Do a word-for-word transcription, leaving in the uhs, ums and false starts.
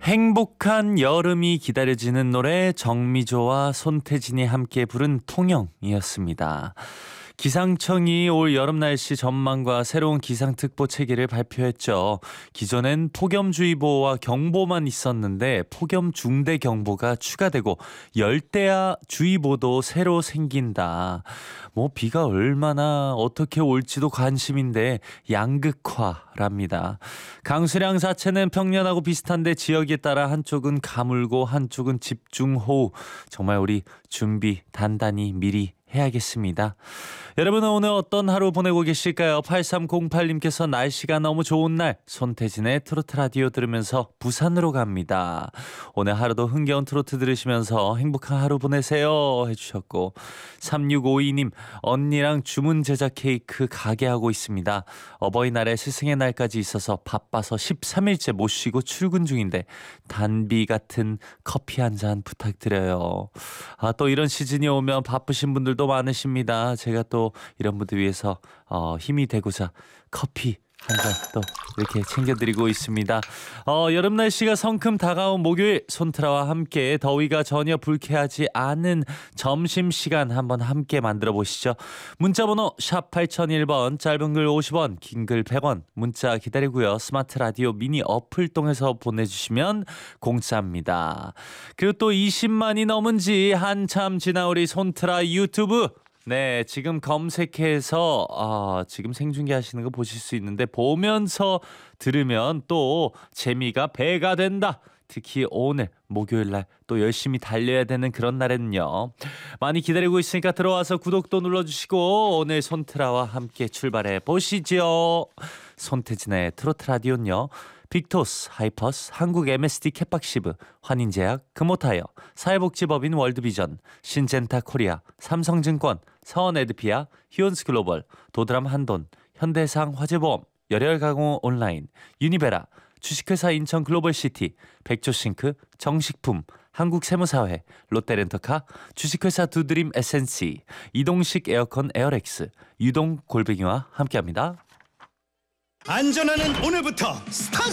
행복한 여름이 기다려지는 노래 정미조와 손태진이 함께 부른 통영이었습니다. 기상청이 올 여름 날씨 전망과 새로운 기상특보 체계를 발표했죠. 기존엔 폭염주의보와 경보만 있었는데 폭염 중대경보가 추가되고 열대야 주의보도 새로 생긴다. 뭐 비가 얼마나 어떻게 올지도 관심인데 양극화랍니다. 강수량 자체는 평년하고 비슷한데 지역에 따라 한쪽은 가물고 한쪽은 집중호우. 정말 우리 준비 단단히 미리 해야겠습니다. 여러분은 오늘 어떤 하루 보내고 계실까요? 팔삼공팔님께서 날씨가 너무 좋은 날 손태진의 트로트 라디오 들으면서 부산으로 갑니다. 오늘 하루도 흥겨운 트로트 들으시면서 행복한 하루 보내세요 해주셨고, 삼육오이님 언니랑 주문 제작 케이크 가게 하고 있습니다. 어버이날에 스승의 날까지 있어서 바빠서 십삼일째 못 쉬고 출근 중인데 단비 같은 커피 한 잔 부탁드려요. 아, 또 이런 시즌이 오면 바쁘신 분들도 많으십니다. 제가 또 이런 분들 위해서 어, 힘이 되고자 커피 한 잔 또 이렇게 챙겨드리고 있습니다. 어, 여름 날씨가 성큼 다가온 목요일 손트라와 함께 더위가 전혀 불쾌하지 않은 점심시간 한번 함께 만들어 보시죠. 문자번호 샵 팔공공일 번, 짧은 글 오십 원, 긴 글 백 원 문자 기다리고요. 스마트 라디오 미니 어플 통해서 보내주시면 공짜입니다. 그리고 또 이십만이 넘은 지 한참 지나 우리 손트라 유튜브, 네, 지금 검색해서 아, 지금 생중계 하시는 거 보실 수 있는데 보면서 들으면 또 재미가 배가 된다. 특히 오늘 목요일 날 또 열심히 달려야 되는 그런 날에는요. 많이 기다리고 있으니까 들어와서 구독도 눌러주시고 오늘 손트라와 함께 출발해 보시죠. 손태진의 트로트 라디오는요. 빅토스, 하이퍼스, 한국 엠에스디 캣박시브, 환인제약, 금호타이어, 사회복지법인 월드비전, 신젠타 코리아, 삼성증권, 서원에드피아, 히온스글로벌, 도드람 한돈, 현대상 화재보험, 열혈가공 온라인, 유니베라, 주식회사 인천글로벌시티, 백조싱크, 정식품, 한국세무사회, 롯데렌터카, 주식회사 두드림 에센시, 이동식 에어컨 에어렉스, 유동 골뱅이와 함께합니다. 안전하는 오늘부터 스타트!